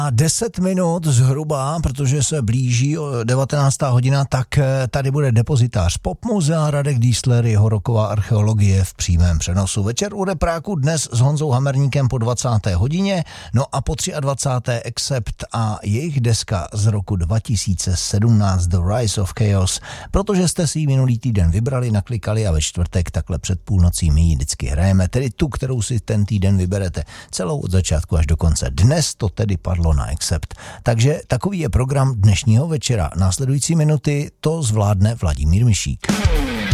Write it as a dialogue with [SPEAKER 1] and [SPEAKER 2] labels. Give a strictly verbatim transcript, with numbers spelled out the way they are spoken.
[SPEAKER 1] A deset minut zhruba, protože se blíží devatenáctá hodina, tak tady bude depozitář Popmuzea Radek Diesler, jeho roková archeologie v přímém přenosu. Večer u Repráku dnes s Honzou Hamerníkem po dvacáté hodině, no a po dvacáté třetí Accept a jejich deska z roku dva tisíce sedmnáct The Rise of Chaos, protože jste si ji minulý týden vybrali, naklikali a ve čtvrtek takhle před půlnocí my ji vždycky hrajeme, tedy tu, kterou si ten týden vyberete, celou od začátku až do konce. Dnes to tedy padlo na Accept. Takže takový je program dnešního večera. Následující minuty to zvládne Vladimír Mišík.